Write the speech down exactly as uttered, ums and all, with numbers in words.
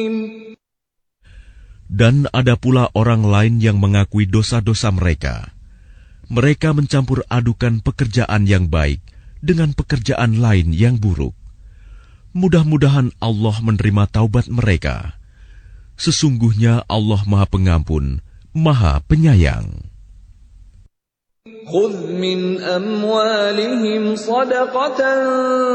Dan ada pula orang lain yang mengakui dosa-dosa mereka. Mereka mencampur adukan pekerjaan yang baik dengan pekerjaan lain yang buruk. Mudah-mudahan Allah menerima taubat mereka. Sesungguhnya Allah Maha Pengampun, Maha Penyayang. خذ من أموالهم صدقة